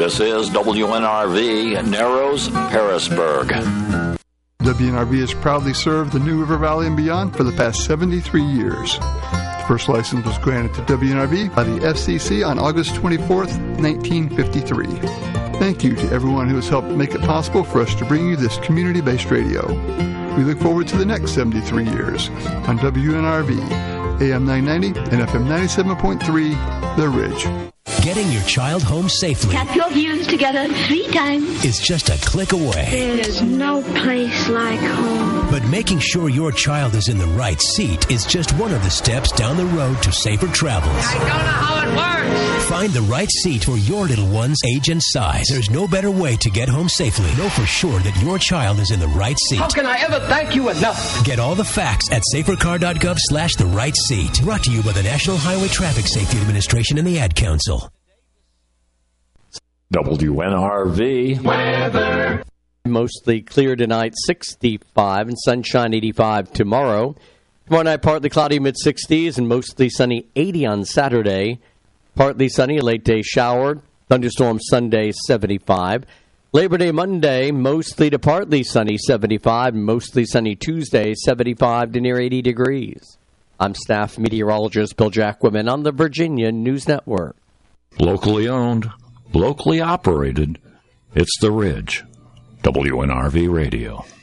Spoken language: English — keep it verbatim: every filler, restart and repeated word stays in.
This is W N R V, Narrows, Harrisburg. W N R V has proudly served the New River Valley and beyond for the past seventy-three years. The first license was granted to W N R V by the F C C on August twenty-fourth, nineteen fifty-three. Thank you to everyone who has helped make it possible for us to bring you this community-based radio. We look forward to the next seventy-three years on W N R V, A M nine ninety and F M ninety-seven point three, The Ridge. Getting your child home safely. Tap your views together three times. Is just a click away. There's no place like home. But making sure your child is in the right seat is just one of the steps down the road to safer travels. I don't know how it works. Find the right seat for your little one's age and size. There's no better way to get home safely. Know for sure that your child is in the right seat. How can I ever thank you enough? Get all the facts at safercar.gov slash the right seat. Brought to you by the National Highway Traffic Safety Administration and the Ad Council. W N R V weather. Mostly clear tonight, sixty-five, and sunshine, eighty-five tomorrow. Tomorrow night, partly cloudy, mid-sixties, and mostly sunny, eighty on Saturday. Partly sunny, a late day shower. Thunderstorm Sunday, seventy-five. Labor Day Monday, mostly to partly sunny, seventy-five. Mostly sunny Tuesday, seventy-five to near eighty degrees. I'm staff meteorologist Bill Jacquemin on the Virginia News Network. Locally owned, locally operated. It's The Ridge. W N R V Radio.